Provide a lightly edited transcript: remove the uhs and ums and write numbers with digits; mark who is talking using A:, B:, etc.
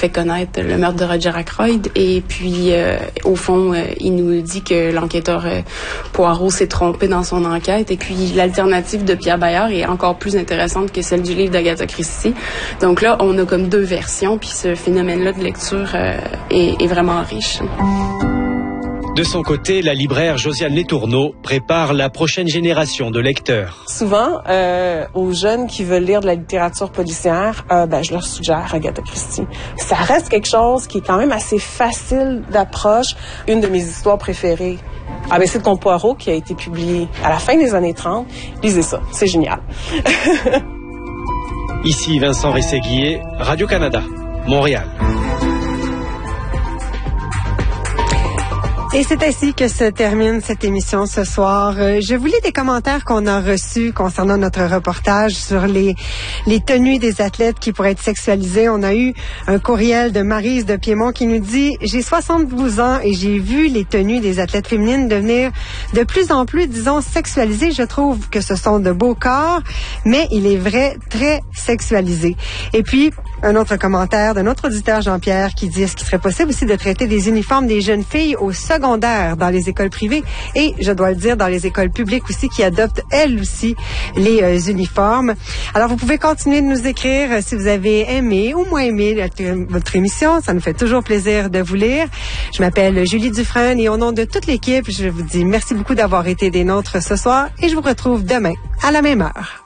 A: fait connaître le meurtre de Roger Ackroyd. Et puis, au fond, il nous dit que l'enquêteur Poirot s'est trompé dans son enquête. Et puis, l'alternative de Pierre Bayard est encore plus intéressante que celle du livre d'Agatha Christie. Donc là, on a comme deux versions, puis ce phénomène-là de lecture est vraiment riche.
B: De son côté, la libraire Josiane Letourneau prépare la prochaine génération de lecteurs.
C: Souvent, aux jeunes qui veulent lire de la littérature policière, je leur suggère Agatha Christie. Ça reste quelque chose qui est quand même assez facile d'approche. Une de mes histoires préférées, ABC de Comte Poirot, qui a été publiée à la fin des années 30. Lisez ça, c'est génial.
B: Ici Vincent Rességuier, Radio-Canada, Montréal.
D: Et c'est ainsi que se termine cette émission ce soir. Je vous lis des commentaires qu'on a reçus concernant notre reportage sur les tenues des athlètes qui pourraient être sexualisées. On a eu un courriel de Maryse de Piémont qui nous dit « J'ai 72 ans et j'ai vu les tenues des athlètes féminines devenir de plus en plus, disons, sexualisées. Je trouve que ce sont de beaux corps, mais il est vrai, très sexualisés. » Et puis, un autre commentaire d'un autre auditeur, Jean-Pierre, qui dit « Est-ce qu'il serait possible aussi de traiter des uniformes des jeunes filles au secondaire dans les écoles privées et, je dois le dire, dans les écoles publiques aussi qui adoptent, elles aussi, les uniformes. » Alors, vous pouvez continuer de nous écrire si vous avez aimé ou moins aimé votre émission. Ça nous fait toujours plaisir de vous lire. Je m'appelle Julie Dufresne et au nom de toute l'équipe, je vous dis merci beaucoup d'avoir été des nôtres ce soir et je vous retrouve demain à la même heure.